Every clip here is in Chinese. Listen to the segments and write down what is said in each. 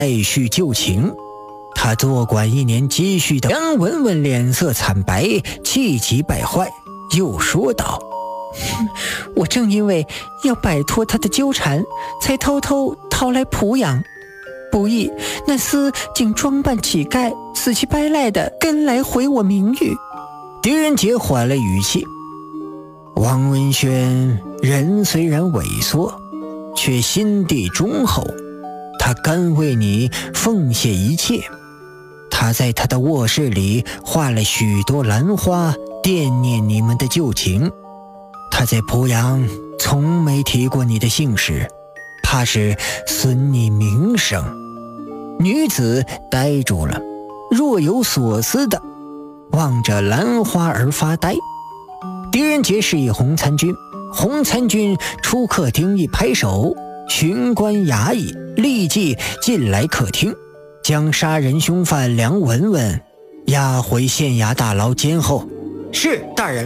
续旧情。他多管1年积蓄的梁文文脸色惨白，气急败坏，又说道： 我正因为要摆脱他的纠缠，才偷偷逃来濮阳，不意那厮竟装扮乞丐，死乞白赖的跟来毁我名誉。 狄仁杰缓了语气：王文轩人虽然萎缩，却心地忠厚，他甘为你奉献一切。他在他的卧室里画了许多兰花，惦念你们的旧情。他在濮阳从没提过你的姓氏，怕是损你名声。女子呆住了，若有所思的望着兰花而发呆。狄仁杰示意洪参军，洪参军出客厅一拍手，巡官衙役立即进来客厅，将杀人凶犯梁文文押回县衙大牢监候。 是大人。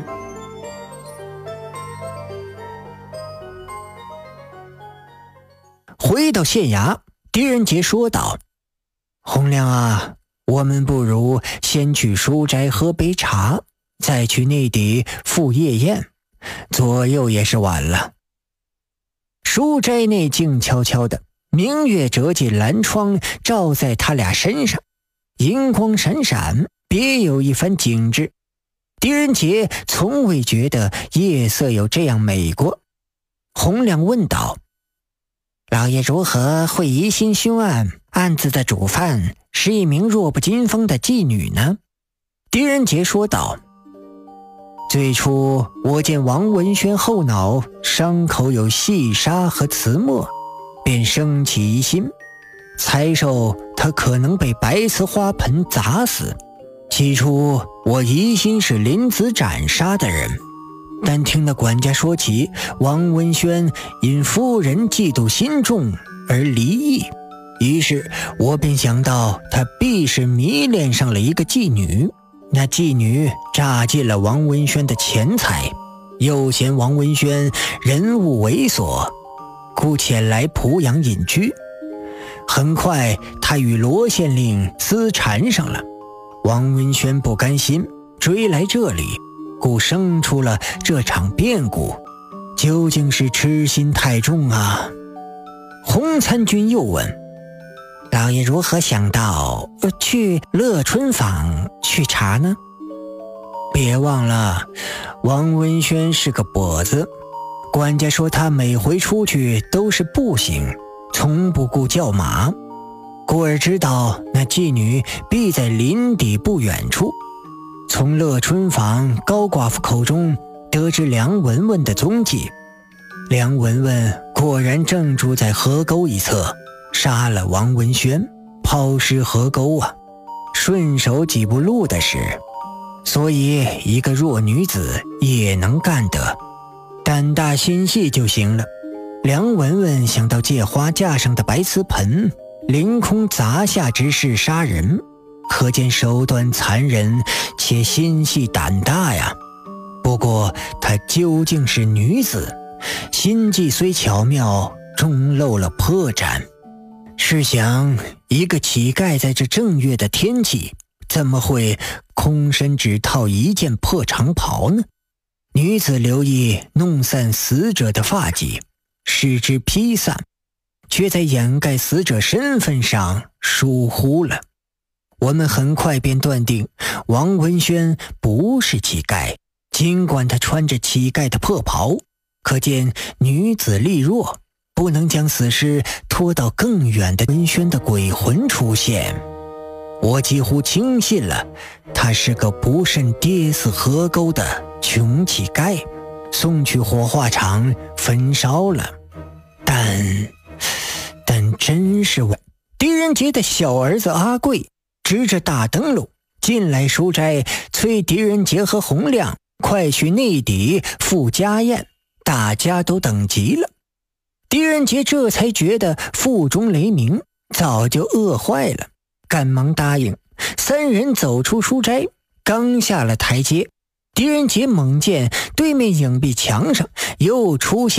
回到县衙，狄仁杰说道：洪亮啊，我们不如先去书斋喝杯茶，再去内邸赴夜宴，左右也是晚了。书斋内静悄悄的，明月折进蓝窗，照在他俩身上，银光闪闪，别有一番景致。狄仁杰从未觉得夜色有这样美过。洪亮问道：老爷如何会疑心凶案？案子的主犯是一名弱不禁风的妓女呢？狄仁杰说道：最初我见王文轩后脑伤口有细沙和瓷墨，便生起疑心，猜受他可能被白瓷花盆砸死。起初我疑心是林子斩杀的人，但听那管家说起王文轩因夫人嫉妒心重而离异，于是我便想到他必是迷恋上了一个妓女，那妓女榨尽了王文轩的钱财，又嫌王文轩人物猥琐，故前来濮阳隐居。很快他与罗县令私缠上了，王文轩不甘心，追来这里，故生出了这场变故。究竟是痴心太重啊？洪参军又问：老爷如何想到去乐春坊去查呢？别忘了，王文轩是个跛子，管家说他每回出去都是步行，从不顾叫马。故而知道那妓女必在林底不远处，从乐春坊高寡妇口中得知梁文文的踪迹。梁文文果然正住在河沟一侧，杀了王文轩，抛尸河沟啊，顺手几步路的事。所以一个弱女子也能干得，胆大心细就行了。梁文文想到借花架上的白瓷盆凌空砸下之事杀人，可见手段残忍且心细胆大呀。不过她究竟是女子，心计虽巧妙，终露了破绽。试想，一个乞丐在这正月的天气，怎么会空身只套一件破长袍呢？女子留意弄散死者的发髻，使之披散，却在掩盖死者身份上疏忽了。我们很快便断定王文轩不是乞丐，尽管他穿着乞丐的破袍，可见女子力弱，不能将死尸拖到更远的文轩的鬼魂出现。我几乎轻信了他是个不慎跌死河沟的穷乞丐，送去火化场焚烧了。但真是我狄仁杰的小儿子阿贵执着大灯笼进来书斋，催狄仁杰和洪亮快去内邸赴家宴，大家都等急了。狄仁杰这才觉得腹中雷鸣，早就饿坏了，赶忙答应。三人走出书斋，刚下了台阶，狄仁杰猛见对面影壁墙上又出现